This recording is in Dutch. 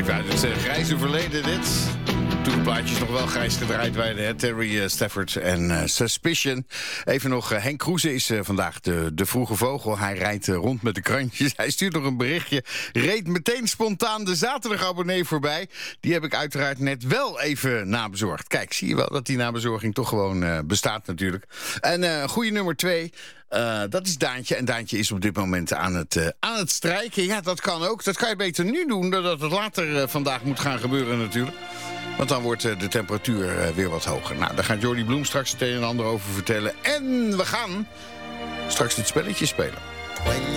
Even uit het grijze verleden dit. Toen de plaatjes nog wel grijs gedraaid werden. Hè? Terry Stafford en Suspicion. Even nog, Henk Kroeze is vandaag de vroege vogel. Hij rijdt rond met de krantjes. Hij stuurt nog een berichtje. Reed meteen spontaan de zaterdagabonnee voorbij. Die heb ik uiteraard net wel even nabezorgd. Kijk, zie je wel dat die nabezorging toch gewoon bestaat natuurlijk. En goede nummer 2... dat is Daantje. En Daantje is op dit moment aan het strijken. Ja, dat kan ook. Dat kan je beter nu doen dan dat het later vandaag moet gaan gebeuren natuurlijk. Want dan wordt de temperatuur weer wat hoger. Nou, daar gaat Jordi Bloem straks het een en ander over vertellen. En we gaan straks dit spelletje spelen.